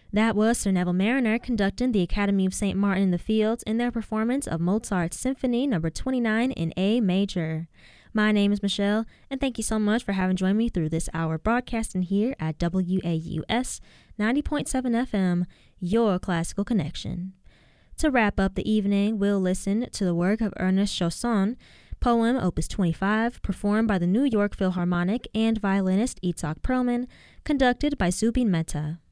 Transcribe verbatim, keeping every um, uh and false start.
That was Sir Neville Mariner conducting the Academy of Saint Martin in the Fields in their performance of Mozart's Symphony Number twenty-nine in A major. My name is Michelle, and thank you so much for having joined me through this hour broadcasting here at W A U S ninety point seven F M, your classical connection. To wrap up the evening, we'll listen to the work of Ernest Chausson, poem Opus twenty-five, performed by the New York Philharmonic and violinist Itzhak Perlman, conducted by Zubin Mehta.